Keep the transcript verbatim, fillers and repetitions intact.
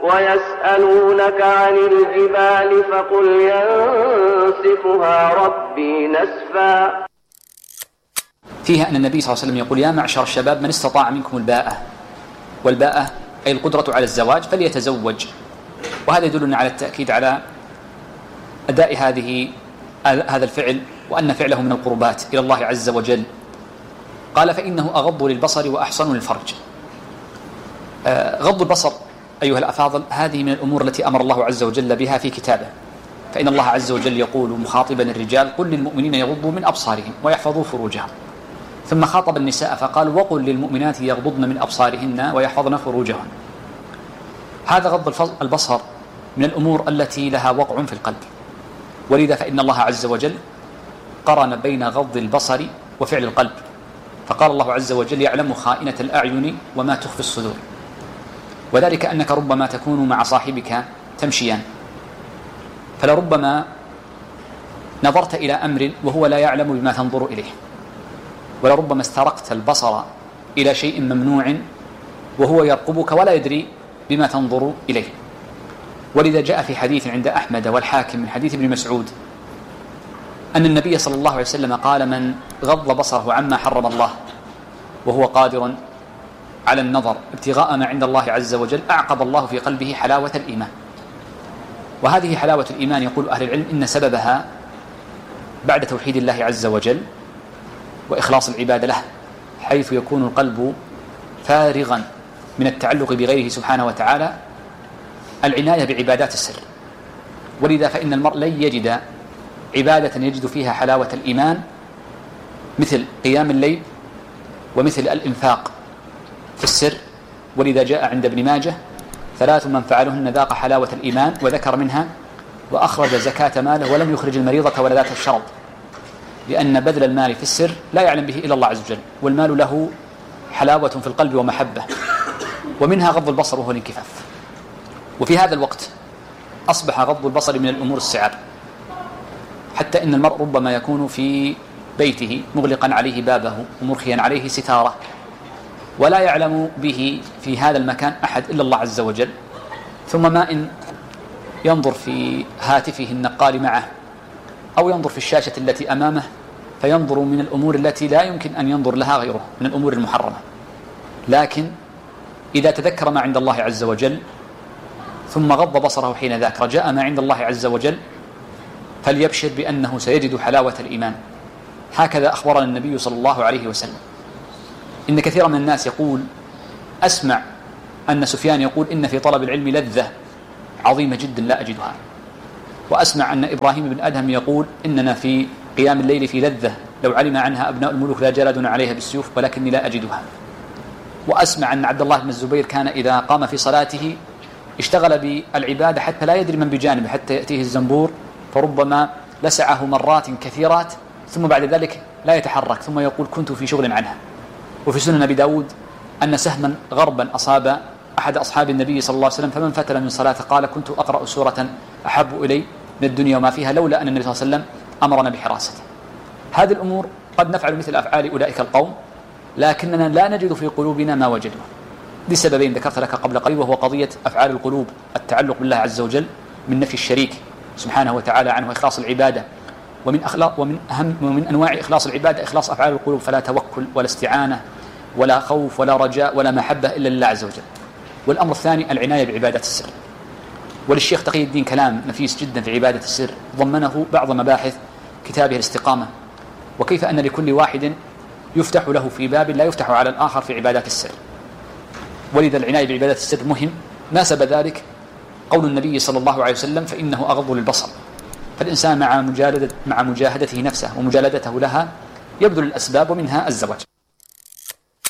ويسألونك عن الجبال فقل ينسفها ربي نسفا. فيها أن النبي صلى الله عليه وسلم يقول: يا معشر الشباب من استطاع منكم الباءة، والباءة أي القدرة على الزواج فليتزوج. وهذا يدلنا على التأكيد على أداء هذه هذا الفعل، وأن فعله من القربات إلى الله عز وجل. قال: فإنه أغض للبصر وأحصن للفرج. غض البصر أيها الأفاضل هذه من الأمور التي أمر الله عز وجل بها في كتابه، فإن الله عز وجل يقول مخاطبا الرجال: قل للمؤمنين يغضوا من أبصارهم ويحفظوا فروجهم. ثم خاطب النساء فقال: وقل للمؤمنات يغضضن من أبصارهن ويحفظن فروجهن. هذا غض البصر من الأمور التي لها وقع في القلب، ولذا فإن الله عز وجل قرن بين غض البصر وفعل القلب، فقال الله عز وجل: يعلم خائنة الأعين وما تخفي الصدور. وذلك أنك ربما تكون مع صاحبك تمشيان، فلربما نظرت إلى أمر وهو لا يعلم بما تنظر إليه، ولربما استرقت البصر إلى شيء ممنوع وهو يرقبك ولا يدري بما تنظر إليه. ولذا جاء في حديث عند أحمد والحاكم من حديث ابن مسعود أن النبي صلى الله عليه وسلم قال: من غض بصره عما حرم الله وهو قادر على النظر ابتغاء ما عند الله عز وجل أعقب الله في قلبه حلاوة الإيمان. وهذه حلاوة الإيمان يقول أهل العلم إن سببها بعد توحيد الله عز وجل وإخلاص العبادة له، حيث يكون القلب فارغا من التعلق بغيره سبحانه وتعالى، العناية بعبادات السر. ولذا فإن المرء لن يجد عبادة يجد فيها حلاوة الإيمان مثل قيام الليل ومثل الإنفاق في السر. ولذا جاء عند ابن ماجه: ثلاث من فعلهن ذاق حلاوة الإيمان، وذكر منها: وأخرج زكاة ماله ولم يخرج المريضة ولا ذات الشرط، لأن بذل المال في السر لا يعلم به إلا الله عز وجل، والمال له حلاوة في القلب ومحبة. ومنها غض البصر وهو الانكفاف. وفي هذا الوقت أصبح غض البصر من الأمور الصعاب، حتى إن المرء ربما يكون في بيته مغلقا عليه بابه ومرخيا عليه ستارة، ولا يعلم به في هذا المكان أحد إلا الله عز وجل، ثم ما إن ينظر في هاتفه النقال معه أو ينظر في الشاشة التي أمامه فينظر من الأمور التي لا يمكن أن ينظر لها غيره من الأمور المحرمة. لكن إذا تذكر ما عند الله عز وجل ثم غض بصره حين ذاك رجاء ما عند الله عز وجل فليبشر بأنه سيجد حلاوة الإيمان. هكذا أخبرنا النبي صلى الله عليه وسلم. إن كثيرا من الناس يقول: أسمع أن سفيان يقول إن في طلب العلم لذة عظيمة جدا لا أجدها، وأسمع أن إبراهيم بن أدهم يقول إننا في قيام الليل في لذة لو علم عنها أبناء الملوك لا جلدنا عليها بالسيوف ولكني لا أجدها. وأسمع أن عبد الله بن الزبير كان إذا قام في صلاته اشتغل بالعبادة حتى لا يدري من بجانبه حتى يأتيه الزنبور، فربما لسعه مرات كثيرات ثم بعد ذلك لا يتحرك ثم يقول كنت في شغل عنها. وفي سنن أبي داود أن سهما غربا أصاب أحد أصحاب النبي صلى الله عليه وسلم فمن فتل من صلاته قال كنت أقرأ سورة أحب إلي من الدنيا وما فيها لولا أن النبي صلى الله عليه وسلم أمرنا بحراسته. هذه الأمور قد نفعل مثل أفعال أولئك القوم، لكننا لا نجد في قلوبنا ما وجدوا لسببين ذكرت لك قبل قليل، وهو قضية أفعال القلوب، التعلق بالله عز وجل من نفي الشريك سبحانه وتعالى عنه وإخلاص العبادة، ومن أخلاق ومن أهم ومن أنواع إخلاص العبادة إخلاص أفعال القلوب، فلا توكل ولا استعانة ولا خوف ولا رجاء ولا محبة إلا لله عز وجل. والأمر الثاني العناية بعبادة السر. وللشيخ تقي الدين كلام نفيس جدا في عبادة السر ضمنه بعض مباحث كتابه الاستقامة، وكيف أن لكل واحد يفتح له في باب لا يفتح على الآخر في عبادات السر. ولذا العناية بعبادات السر مهم. ناسب ذلك قول النبي صلى الله عليه وسلم فإنه أغض للبصر. فالإنسان مع مجالدة مع مجاهدته نفسه ومجالدته لها يبذل الأسباب ومنها الزواج.